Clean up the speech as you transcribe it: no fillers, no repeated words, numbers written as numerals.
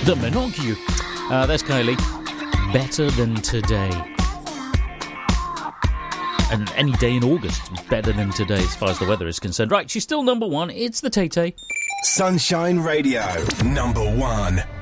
The Minogue. That's Kylie. Better Than Today. And any day in August is better than today as far as the weather is concerned. Right, she's still number one. It's the Tay Tay. Sunshine Radio, number one.